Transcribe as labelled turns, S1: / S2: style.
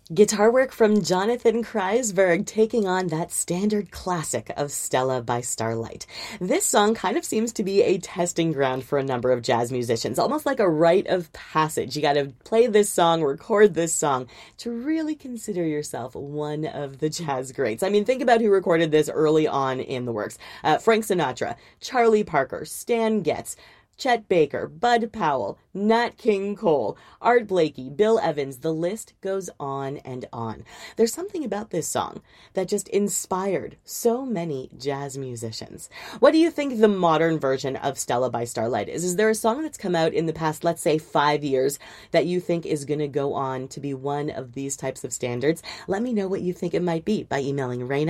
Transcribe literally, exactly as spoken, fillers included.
S1: Guitar work from Jonathan Kreisberg taking on that standard classic of Stella by Starlight. This song kind of seems to be a testing ground for a number of jazz musicians, almost like a rite of passage. You got to play this song, record this song to really consider yourself one of the jazz greats. I mean, think about who recorded this early on in the works. Uh, Frank Sinatra, Charlie Parker, Stan Getz, Chet Baker, Bud Powell, Nat King Cole, Art Blakey, Bill Evans, the list goes on and on. There's something about this song that just inspired so many jazz musicians. What do you think the modern version of Stella by Starlight is? Is there a song that's come out in the past, let's say, five years that you think is going to go on to be one of these types of standards? Let me know what you think it might be by emailing Raina